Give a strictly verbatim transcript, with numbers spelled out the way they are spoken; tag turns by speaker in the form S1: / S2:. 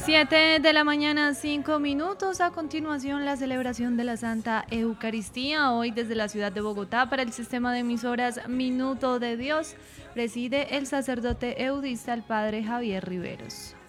S1: Siete de la mañana, cinco minutos. A continuación, la celebración de la Santa Eucaristía. Hoy desde la ciudad de Bogotá para el sistema de emisoras Minuto de Dios preside el sacerdote eudista, el padre Javier Riveros.